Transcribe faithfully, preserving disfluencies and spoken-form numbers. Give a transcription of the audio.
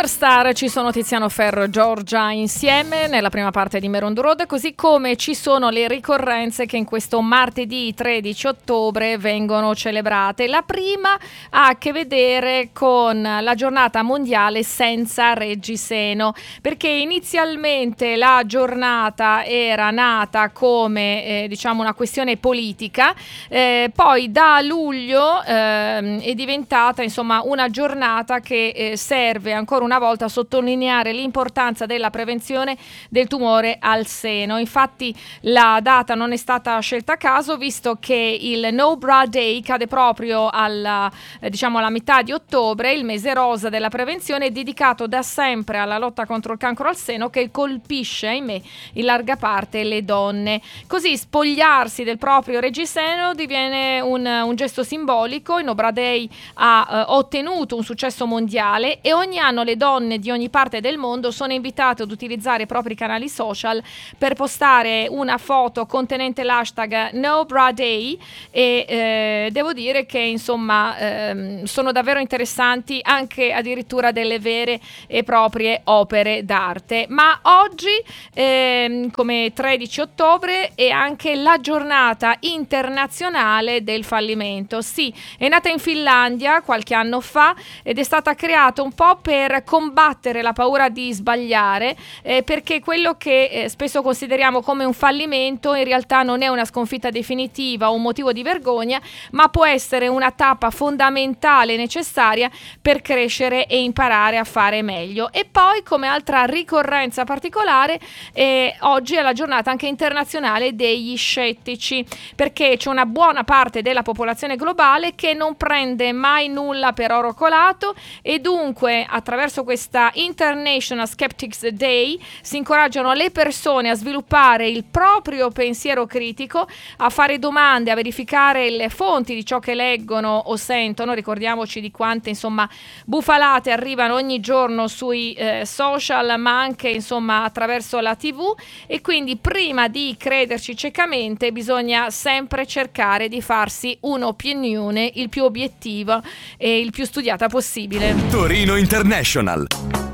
Superstar ci sono Tiziano Ferro e Giorgia insieme nella prima parte di Meron the Road, così come ci sono le ricorrenze che in questo martedì tredici ottobre vengono celebrate. La prima ha a che vedere con la giornata mondiale senza reggiseno, perché inizialmente la giornata era nata come eh, diciamo una questione politica, eh, poi da luglio eh, è diventata insomma una giornata che eh, serve ancora una volta a sottolineare l'importanza della prevenzione del tumore al seno. Infatti la data non è stata scelta a caso, visto che il No Bra Day cade proprio alla, eh, diciamo alla metà di ottobre, il mese rosa della prevenzione, è dedicato da sempre alla lotta contro il cancro al seno, che colpisce, ahimè, in larga parte le donne. Così spogliarsi del proprio reggiseno diviene un, un gesto simbolico. Il No Bra Day ha eh, ottenuto un successo mondiale e ogni anno le donne di ogni parte del mondo sono invitate ad utilizzare i propri canali social per postare una foto contenente l'hashtag No Bra Day e eh, devo dire che insomma ehm, sono davvero interessanti, anche addirittura delle vere e proprie opere d'arte. Ma oggi ehm, come tredici ottobre è anche la giornata internazionale del fallimento. Sì, è nata in Finlandia qualche anno fa ed è stata creata un po' per combattere la paura di sbagliare, eh, perché quello che eh, spesso consideriamo come un fallimento in realtà non è una sconfitta definitiva o un motivo di vergogna, ma può essere una tappa fondamentale e necessaria per crescere e imparare a fare meglio. E poi, come altra ricorrenza particolare, eh, oggi è la giornata anche internazionale degli scettici, perché c'è una buona parte della popolazione globale che non prende mai nulla per oro colato e dunque attraverso questa International Skeptics Day si incoraggiano le persone a sviluppare il proprio pensiero critico, a fare domande, a verificare le fonti di ciò che leggono o sentono. Ricordiamoci di quante insomma bufalate arrivano ogni giorno sui eh, social, ma anche insomma attraverso la tivù, e quindi prima di crederci ciecamente bisogna sempre cercare di farsi un'opinione il più obiettiva e il più studiata possibile. Torino International.